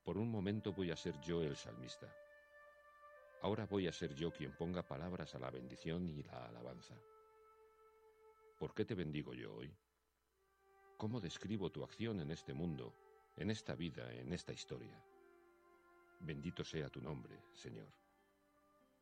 Por un momento voy a ser yo el salmista. Ahora voy a ser yo quien ponga palabras a la bendición y la alabanza. ¿Por qué te bendigo yo hoy? ¿Cómo describo tu acción en este mundo, en esta vida, en esta historia? Bendito sea tu nombre, Señor.